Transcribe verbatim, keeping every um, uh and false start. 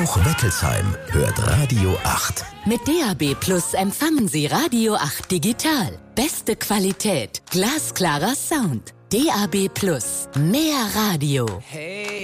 Auch Wettelsheim hört Radio acht. Mit D A B Plus empfangen Sie Radio acht digital. Beste Qualität, glasklarer Sound. D A B Plus, mehr Radio. Hey.